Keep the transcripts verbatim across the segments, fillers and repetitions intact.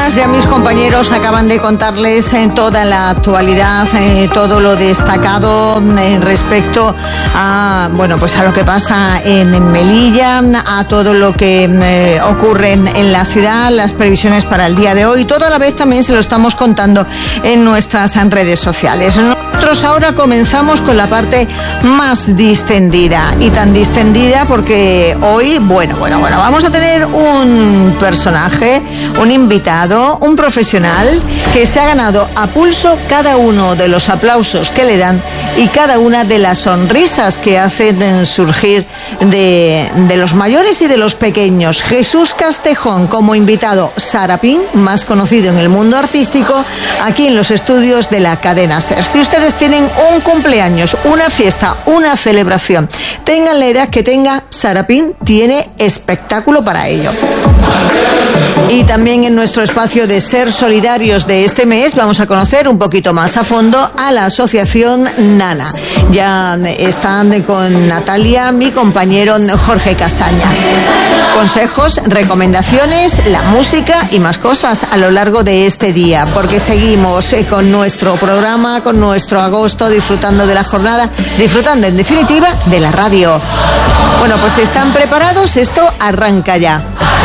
mañanas ya mis compañeros acaban de contarles en toda la actualidad, eh, todo lo destacado eh, respecto a, bueno, pues a lo que pasa en, en Melilla, a todo lo que eh, ocurre en, en la ciudad, las previsiones para el día de hoy. Todo a la vez también se lo estamos contando en nuestras redes sociales. Nosotros ahora comenzamos con la parte más distendida, y tan distendida porque hoy, bueno, bueno, bueno, vamos a tener un personaje, un invitado, un profesional que se ha ganado a pulso cada uno de los aplausos que le dan y cada una de las sonrisas que hacen surgir de, de los mayores y de los pequeños. Jesús Castejón como invitado, Sarapín, más conocido en el mundo artístico, aquí en los estudios de la cadena SER. Si ustedes tienen un cumpleaños, una fiesta, una celebración, tengan la edad que tenga, Sarapín tiene espectáculo para ello. Y también en nuestro espacio de Ser Solidarios de este mes vamos a conocer un poquito más a fondo a la asociación Nana. Ya están con Natalia, mi compañero Jorge Casaña. Consejos, recomendaciones, la música y más cosas a lo largo de este día, porque seguimos con nuestro programa, con nuestro agosto, disfrutando de la jornada, disfrutando en definitiva de la radio. Bueno, pues ¿están preparados? Esto arranca ya.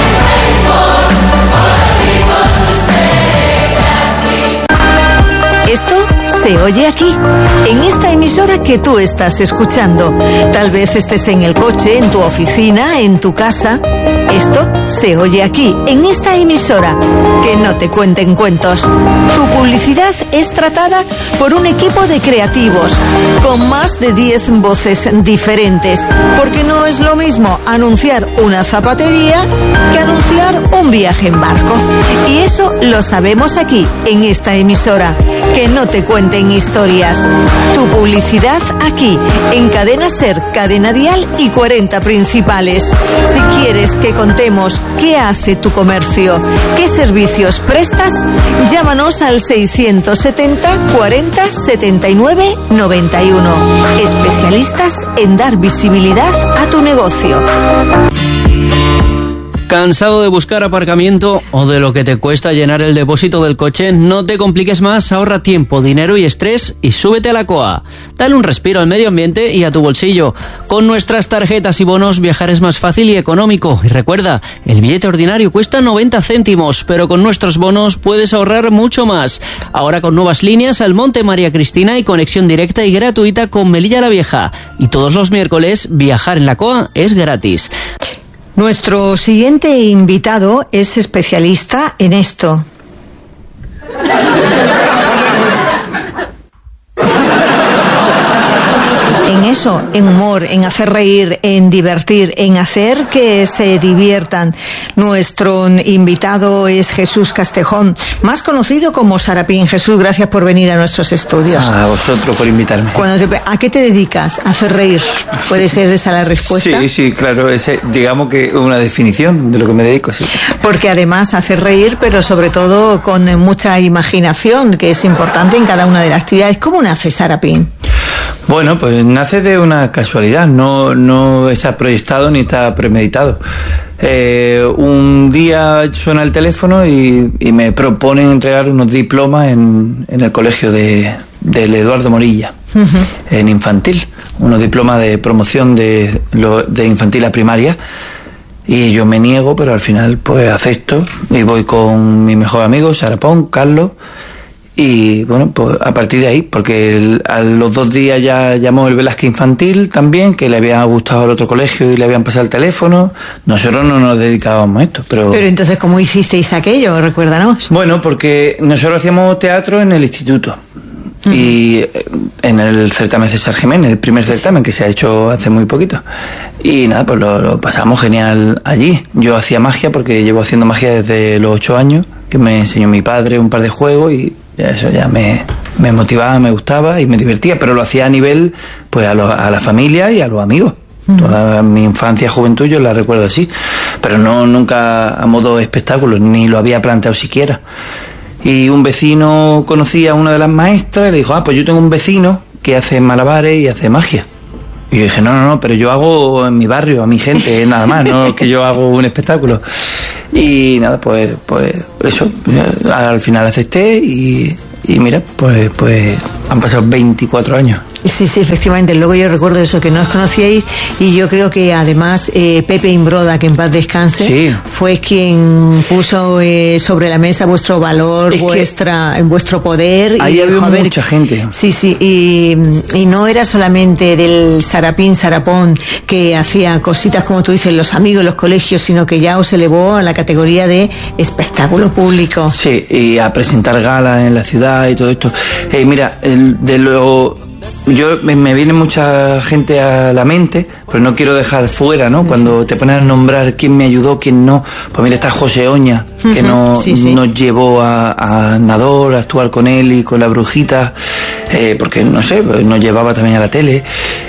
Esto se oye aquí, en esta emisora que tú estás escuchando. Tal vez estés en el coche, en tu oficina, en tu casa. Esto se oye aquí, en esta emisora. Que no te cuenten cuentos. Tu publicidad es tratada por un equipo de creativos, con más de diez voces diferentes. Porque no es lo mismo anunciar una zapatería que anunciar un viaje en barco. Y eso lo sabemos aquí, en esta emisora. Que no te cuenten historias. Tu publicidad aquí, en Cadena SER, Cadena Dial y cuarenta principales. Si quieres que contemos qué hace tu comercio, qué servicios prestas, llámanos al seiscientos setenta cuarenta setenta y nueve noventa y uno. Especialistas en dar visibilidad a tu negocio. ¿Cansado de buscar aparcamiento o de lo que te cuesta llenar el depósito del coche? No te compliques más, ahorra tiempo, dinero y estrés y súbete a la C O A. Dale un respiro al medio ambiente y a tu bolsillo. Con nuestras tarjetas y bonos viajar es más fácil y económico. Y recuerda, el billete ordinario cuesta noventa céntimos, pero con nuestros bonos puedes ahorrar mucho más. Ahora con nuevas líneas al Monte María Cristina y conexión directa y gratuita con Melilla la Vieja. Y todos los miércoles viajar en la C O A es gratis. Nuestro siguiente invitado es especialista en esto. En eso, en humor, en hacer reír, en divertir, en hacer que se diviertan. Nuestro invitado es Jesús Castejón, más conocido como Sarapín. Jesús, gracias por venir a nuestros estudios. A vosotros por invitarme. Cuando te, ¿A qué te dedicas? ¿A hacer reír? ¿Puede ser esa la respuesta? Sí, sí, claro, es digamos que una definición de lo que me dedico, sí. Porque además hacer reír, pero sobre todo con mucha imaginación, que es importante en cada una de las actividades. ¿Cómo nace Sarapín? Bueno, pues nace de una casualidad, no, no está proyectado ni está premeditado. Eh, un día suena el teléfono y, y me proponen entregar unos diplomas en, en el colegio de, del Eduardo Morilla, uh-huh. en infantil, unos diplomas de promoción de, de infantil a primaria. Y yo me niego, pero al final pues acepto y voy con mi mejor amigo, Sarapón, Carlos. Y bueno, pues a partir de ahí, porque el, a los dos días ya llamó el Velázquez Infantil también, que le había gustado al otro colegio y le habían pasado el teléfono. Nosotros no nos dedicábamos a esto, pero... Pero entonces, ¿cómo hicisteis aquello? Recuérdanos. Bueno, porque nosotros hacíamos teatro en el instituto. Uh-huh. Y en el certamen César Jiménez, el primer certamen que se ha hecho hace muy poquito. Y nada, pues lo, lo pasamos genial allí. Yo hacía magia porque llevo haciendo magia desde los ocho años, que me enseñó mi padre un par de juegos y eso ya me, me motivaba, me gustaba y me divertía, pero lo hacía a nivel, pues a, lo, a la familia y a los amigos. Uh-huh. Toda mi infancia y juventud yo la recuerdo así, pero no nunca a modo espectáculo, ni lo había planteado siquiera. Y un vecino conocía a una de las maestras y le dijo, ah, pues yo tengo un vecino que hace malabares y hace magia. Y yo dije, no, no, no, pero yo hago en mi barrio, a mi gente, nada más, no que yo hago un espectáculo. Y nada, pues, pues eso, al final acepté y, y mira, pues, pues han pasado veinticuatro años. Sí, sí, efectivamente. Luego yo recuerdo eso, que no os conocíais, y yo creo que además eh, Pepe Imbroda, que en paz descanse, sí, fue quien puso eh, sobre la mesa vuestro valor, es vuestra, en vuestro poder. Ahí y había ver, mucha gente. Sí, sí, y, y no era solamente del Sarapín, Sarapón, que hacía cositas, como tú dices, los amigos, los colegios, sino que ya os elevó a la categoría de espectáculo público. Sí, y a presentar galas en la ciudad y todo esto. Eh, mira, el, de lo... Yo me viene mucha gente a la mente, pero no quiero dejar fuera, ¿no? Cuando te pones a nombrar quién me ayudó, quién no. Pues mira, está José Oña, que no, sí, sí. nos llevó a, a Nador, a actuar con él y con la Brujita, eh, porque no sé, nos llevaba también a la tele.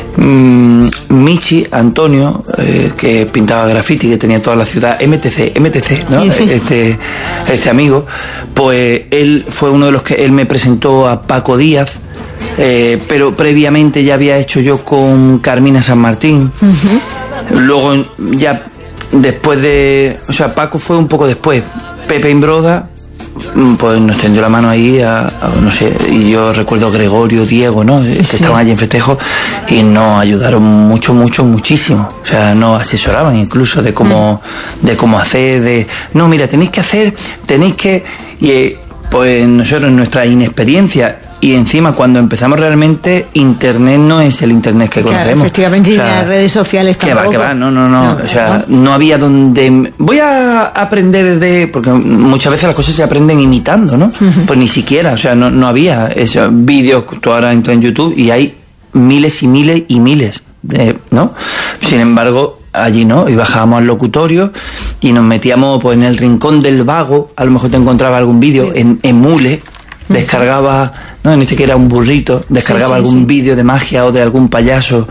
Mm, Michi, Antonio, eh, que pintaba graffiti, que tenía toda la ciudad, M T C, M T C, ¿no? Este, este amigo, pues él fue uno de los que él me presentó a Paco Díaz. Eh, pero previamente ya había hecho yo con Carmina San Martín. Uh-huh. Luego ya después de, o sea, Paco fue un poco después. Pepe Imbroda pues nos tendió la mano ahí a, a, no sé, y yo recuerdo Gregorio, Diego, ¿no? Que sí. estaban allí en festejo y nos ayudaron mucho, mucho, muchísimo. O sea, nos asesoraban incluso de cómo, uh-huh. de cómo hacer, de no, mira, tenéis que hacer, tenéis que, y pues nosotros en nuestra inexperiencia. Y encima, cuando empezamos realmente, Internet no es el Internet que claro, conocemos. Efectivamente, o sea, y las redes sociales tampoco. Que va, que va, no, no, no. no o sea, no. no había donde... Voy a aprender de... Porque muchas veces las cosas se aprenden imitando, ¿no? Uh-huh. Pues ni siquiera, o sea, no, no había esos vídeos. Tú ahora entras en YouTube y hay miles y miles y miles, de, ¿no? Sin embargo, allí no, y bajábamos al locutorio y nos metíamos pues en el rincón del vago. A lo mejor te encontraba algún vídeo en, en Mule, descargaba... No, en este que era un burrito, descargaba sí, sí, algún sí. vídeo de magia o de algún payaso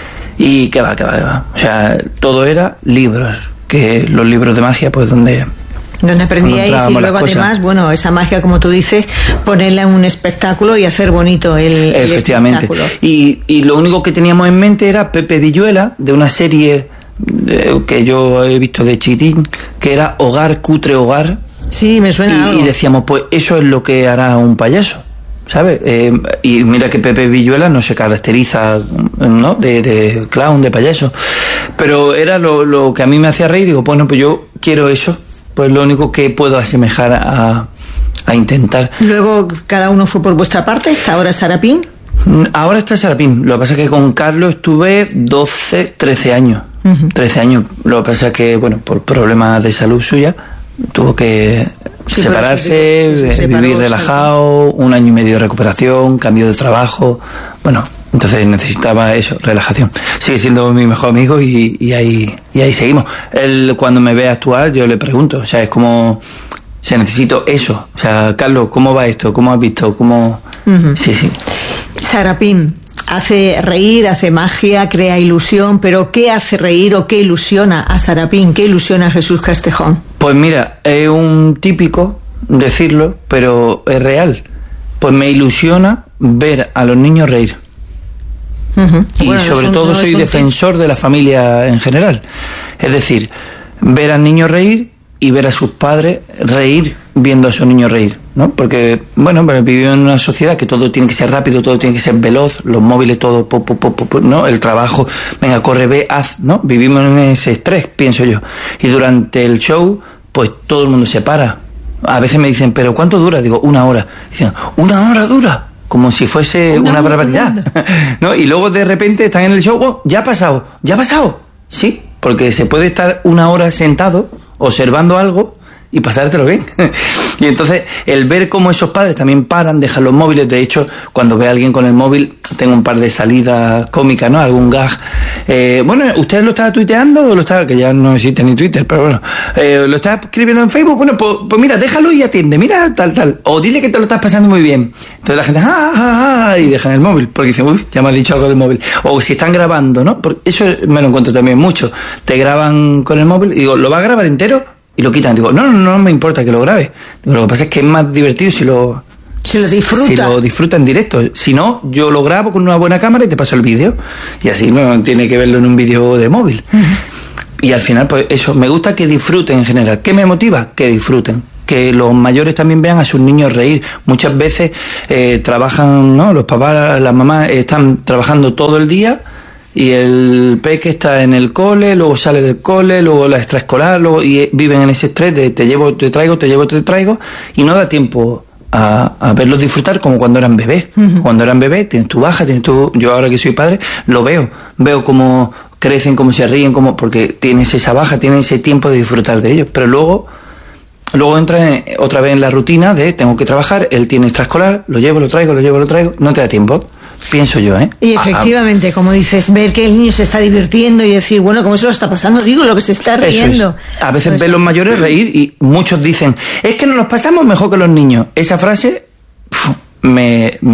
y que va, que va, que va. O sea, todo era libros, que los libros de magia, pues donde... Donde aprendíais y luego además, bueno, esa magia, como tú dices, ponerla en un espectáculo y hacer bonito el, Efectivamente. el espectáculo. Y, y lo único que teníamos en mente era Pepe Villuela, de una serie de, que yo he visto de chiquitín, que era Hogar, Cutre Hogar. Sí, me suena y, algo. Y decíamos, pues eso es lo que hará un payaso. ¿Sabes? Eh, y mira que Pepe Villuela no se caracteriza, ¿no? De, de clown, de payaso. Pero era lo, lo que a mí me hacía reír. Digo, bueno, pues yo quiero eso. Pues lo único que puedo asemejar a, a intentar. Luego cada uno fue por vuestra parte. ¿Está ahora Sarapín? Ahora está Sarapín. Lo que pasa es que con Carlos estuve doce, trece años. Uh-huh. trece años. Lo que pasa es que, bueno, por problemas de salud suya, tuvo que... Sí, separarse, sí, se vivir separó, relajado, sí. un año y medio de recuperación, cambio de trabajo, bueno, entonces necesitaba eso, relajación. Sigue siendo mi mejor amigo y, y ahí y ahí seguimos. Él cuando me ve actuar yo le pregunto, o sea, es como, o sea, necesito eso, o sea, Carlos, ¿cómo va esto? ¿Cómo has visto? ¿Cómo? Uh-huh. Sí, sí. Sarapín hace reír, hace magia, crea ilusión, pero ¿qué hace reír o qué ilusiona a Sarapín? ¿Qué ilusiona a Jesús Castejón? Pues mira, es un típico decirlo, pero es real. Pues me ilusiona ver a los niños reír. Uh-huh. Y bueno, sobre no son, todo no soy defensor fin. de la familia en general. Es decir, ver al niño reír y ver a sus padres reír viendo a esos niños reír, ¿no? Porque, bueno, vivimos en una sociedad que todo tiene que ser rápido, todo tiene que ser veloz, los móviles, todo, po, po, po, po, ¿no? El trabajo, venga, corre, ve, haz, ¿no? Vivimos en ese estrés, pienso yo. Y durante el show, pues todo el mundo se para. A veces me dicen, ¿pero cuánto dura? Digo, una hora. Dicen, ¿una hora dura? Como si fuese una, una barbaridad, ¿no? Y luego de repente están en el show, oh, ya ha pasado, ya ha pasado. Sí, porque se puede estar una hora sentado observando algo y pasártelo bien. Y entonces el ver cómo esos padres también paran, dejan los móviles. De hecho, cuando ve a alguien con el móvil, tengo un par de salidas cómicas, ¿no? Algún gag. Eh, bueno, ¿usted lo está tuiteando o lo está, que ya no existe ni Twitter, pero bueno, eh, lo está escribiendo en Facebook? Bueno, pues, pues mira, déjalo y atiende, mira, tal, tal. O dile que te lo estás pasando muy bien. Entonces la gente, ah, ah, ah, y dejan el móvil, porque dicen, uy, ya me has dicho algo del móvil. O si están grabando, ¿no? Porque eso me lo encuentro también mucho. Te graban con el móvil y digo, ¿lo va a grabar entero? Y lo quitan. Digo, no, no, no me importa que lo grabe. Digo, lo que pasa es que es más divertido si lo... Si lo disfruta. Si lo disfruta en directo. Si no, yo lo grabo con una buena cámara y te paso el vídeo. Y así no tiene que verlo en un vídeo de móvil. Uh-huh. y al final, pues eso, me gusta que disfruten en general. ¿Qué me motiva? Que disfruten. Que los mayores también vean a sus niños reír. Muchas veces eh, trabajan, ¿no? Los papás, las mamás están trabajando todo el día y el peque está en el cole, luego sale del cole, luego la extraescolar, luego y viven en ese estrés de te llevo, te traigo, te llevo, te traigo, y no da tiempo a, a verlos disfrutar como cuando eran bebés. Uh-huh. Cuando eran bebés, tienes tu baja, tienes tu... Yo ahora que soy padre, lo veo. Veo cómo crecen, cómo se ríen, cómo, porque tienes esa baja, tienes ese tiempo de disfrutar de ellos. Pero luego, luego entra otra vez en la rutina de tengo que trabajar, él tiene extraescolar, lo llevo, lo traigo, lo llevo, lo traigo. No te da tiempo. Pienso yo, ¿eh? Y efectivamente, como dices, ver que el niño se está divirtiendo y decir, bueno, ¿cómo se lo está pasando? Digo, lo que se está riendo. Es. A veces pues ven los mayores reír y muchos dicen, es que nos los pasamos mejor que los niños. Esa frase uf, me...